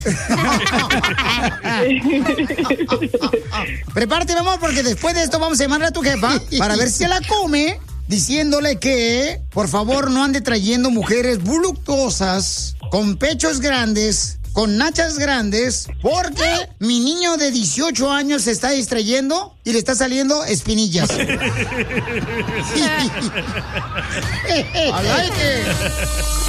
Prepárate, mi amor, porque después de esto vamos a llamarle a tu jefa para ver si se la come, diciéndole que, por favor, no ande trayendo mujeres voluptuosas, con pechos grandes, con nachas grandes, porque mi niño de 18 años se está distrayendo y le está saliendo espinillas. I like it.